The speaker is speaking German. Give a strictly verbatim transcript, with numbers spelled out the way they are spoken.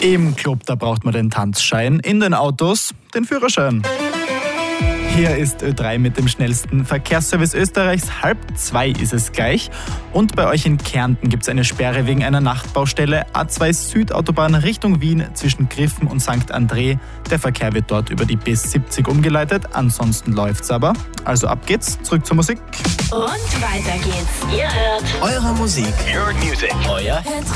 Im Club, da braucht man den Tanzschein, in den Autos den Führerschein. Hier ist Ö drei mit dem schnellsten Verkehrsservice Österreichs. Halb zwei ist es gleich. Und bei euch in Kärnten gibt es eine Sperre wegen einer Nachtbaustelle. A zwei Südautobahn Richtung Wien zwischen Griffen und Sankt André. Der Verkehr wird dort über die B siebzig umgeleitet. Ansonsten läuft's aber. Also ab geht's, zurück zur Musik. Und weiter geht's. Ihr hört Eure Musik. Your music. Euer